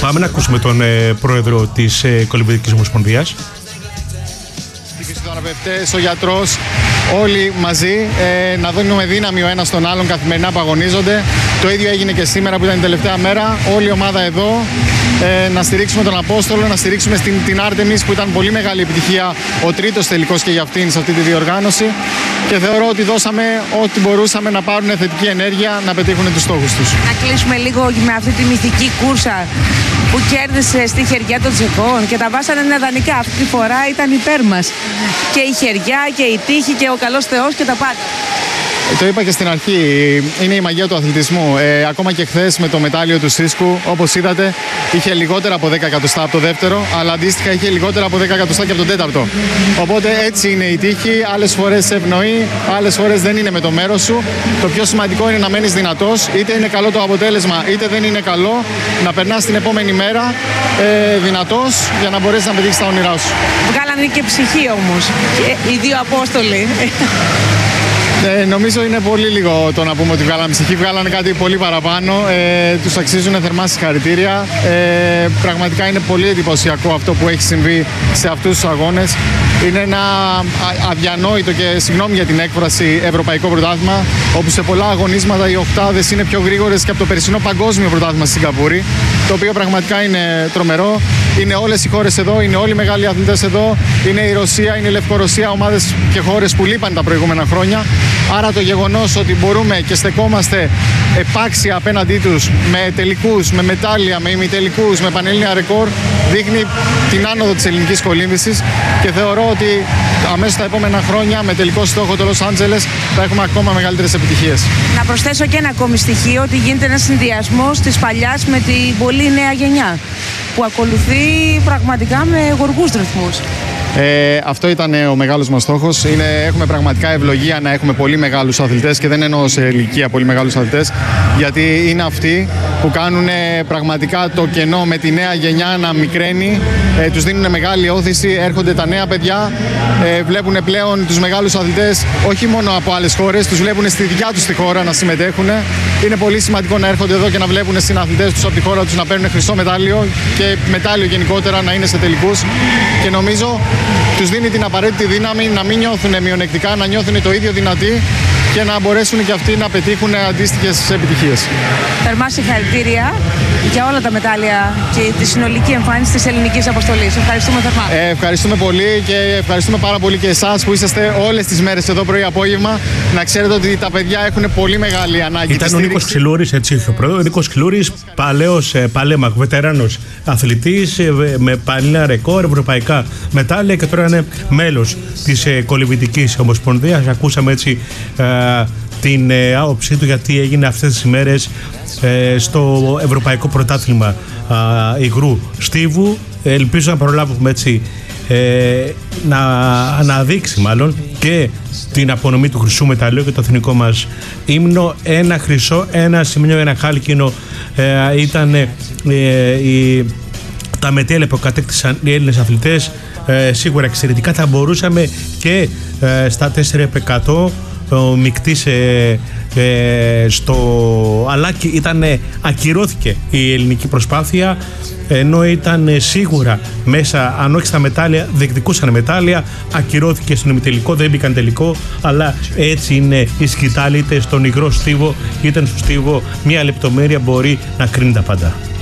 Πάμε να ακούσουμε τον πρόεδρο της Κολυμβητικής Ομοσπονδίας. Οι φυσιοθεραπευτές, ο γιατρός, όλοι μαζί να δίνουμε δύναμη ο ένας τον άλλον καθημερινά που αγωνίζονται. Το ίδιο έγινε και σήμερα που ήταν η τελευταία μέρα. Όλη η ομάδα εδώ να στηρίξουμε τον Απόστολο, να στηρίξουμε την Άρτεμις που ήταν πολύ μεγάλη επιτυχία, ο τρίτος τελικός και για αυτήν σε αυτή τη διοργάνωση. Και θεωρώ ότι δώσαμε ό,τι μπορούσαμε να πάρουν θετική ενέργεια να πετύχουν τους στόχους τους. Να κλείσουμε λίγο με αυτή τη μυθική κούρσα που κέρδισε στη χεριά των Τσεχών και τα βάσανε ιδανικά. Αυτή τη φορά ήταν υπέρ μας. Και η χεριά και η τύχη και ο καλός Θεός και τα πάντα. Το είπα και στην αρχή, είναι η μαγεία του αθλητισμού. Ακόμα και χθες με το μετάλλιο του Σίσκου, όπως είδατε, είχε λιγότερα από 10 εκατοστά από το δεύτερο, αλλά αντίστοιχα είχε λιγότερα από 10 εκατοστά και από τον τέταρτο. Οπότε έτσι είναι η τύχη. Άλλες φορές σε ευνοεί, άλλες φορές δεν είναι με το μέρος σου. Το πιο σημαντικό είναι να μένεις δυνατός, είτε είναι καλό το αποτέλεσμα, είτε δεν είναι καλό, να περνάς την επόμενη μέρα δυνατός για να μπορέσεις να πετύχεις τα όνειρά σου. Βγάλανε και ψυχή όμως, οι δύο Απόστολοι. Νομίζω είναι πολύ λίγο το να πούμε ότι βγάλανε ψυχή. Βγάλανε κάτι πολύ παραπάνω. Τους αξίζουν θερμά συγχαρητήρια. Πραγματικά είναι πολύ εντυπωσιακό αυτό που έχει συμβεί σε αυτούς τους αγώνες. Είναι ένα αδιανόητο και συγγνώμη για την έκφραση ευρωπαϊκό πρωτάθλημα, όπου σε πολλά αγωνίσματα οι οκτάδες είναι πιο γρήγορες και από το περσινό παγκόσμιο πρωτάθλημα στη Σιγκαπούρη. Το οποίο πραγματικά είναι τρομερό. Είναι όλες οι χώρες εδώ, είναι όλοι οι μεγάλοι αθλητές εδώ. Είναι η Ρωσία, είναι η Λευκορωσία, ομάδες και χώρες που λείπαν τα προηγούμενα χρόνια. Άρα το γεγονός ότι μπορούμε και στεκόμαστε επάξια απέναντί τους με τελικούς, με μετάλλια, με ημιτελικούς, με πανελλήνια ρεκόρ, δείχνει την άνοδο της ελληνικής κολύμβησης και θεωρώ ότι αμέσως τα επόμενα χρόνια με τελικό στόχο το Λος Άντζελες θα έχουμε ακόμα μεγαλύτερες επιτυχίες. Να προσθέσω και ένα ακόμη στοιχείο, ότι γίνεται ένας συνδυασμός της παλιάς με την πολύ νέα γενιά που ακολουθεί πραγματικά με γοργούς ρυθμούς. Αυτό ήταν ο μεγάλος μας στόχος. Έχουμε πραγματικά ευλογία να έχουμε πολύ μεγάλους αθλητές και δεν εννοώ σε ηλικία πολύ μεγάλους αθλητές, γιατί είναι αυτοί που κάνουν πραγματικά το κενό με τη νέα γενιά να μικραίνει, τους δίνουν μεγάλη όθηση, έρχονται τα νέα παιδιά, βλέπουν πλέον τους μεγάλους αθλητές όχι μόνο από άλλες χώρες, τους βλέπουν στη δικιά τους τη χώρα να συμμετέχουν. Είναι πολύ σημαντικό να έρχονται εδώ και να βλέπουν συναθλητές τους από τη χώρα τους να παίρνουν χρυσό μετάλλιο και μετάλλιο γενικότερα, να είναι σε τελικούς, και νομίζω τους δίνει την απαραίτητη δύναμη να μην νιώθουν μειονεκτικά, να νιώθουν το ίδιο δυνατοί και να μπορέσουν και αυτοί να πετύχουν αντίστοιχες επιτυχίες. Θερμά συγχαρητήρια για όλα τα μετάλλια και τη συνολική εμφάνιση της ελληνικής αποστολής. Ευχαριστούμε θερμά. Ευχαριστούμε πολύ και ευχαριστούμε πάρα πολύ και εσάς που είσαστε όλες τις μέρες εδώ πρωί-απόγευμα. Να ξέρετε ότι τα παιδιά έχουν πολύ μεγάλη ανάγκη. Ήταν ο Νίκος Ξυλούρης, έτσι είχε ο πρόεδρος. Ο Νίκος Ξυλούρης, παλαιός παλέμαχ, βετεράνος αθλητής με πανελλήνια ρεκόρ, ευρωπαϊκά μετάλλια, και τώρα είναι μέλος της Κολυμβητικής Ομοσπονδίας. Ακούσαμε έτσι την άποψή του γιατί έγινε αυτές τις ημέρες στο Ευρωπαϊκό Πρωτάθλημα Υγρού Στίβου. Ελπίζω να προλάβουμε έτσι να δείξει μάλλον και την απονομή του χρυσού μεταλλίου και το εθνικό μας ύμνο. Ένα χρυσό, ένα σημείο, ένα χάλκινο ήταν τα μετάλλια που κατέκτησαν οι Έλληνες αθλητές. Σίγουρα εξαιρετικά. Θα μπορούσαμε και στα 4x100 μικτής αλλά ακυρώθηκε η ελληνική προσπάθεια, ενώ ήταν σίγουρα μέσα, αν όχι στα μετάλλια, διεκδικούσαν μετάλλια. Ακυρώθηκε στον ημιτελικό, δεν μπήκαν τελικό, αλλά έτσι είναι η σκητάλη, είτε στον υγρό στίβο είτε στο στίβο. Μια λεπτομέρεια μπορεί να κρίνει τα πάντα.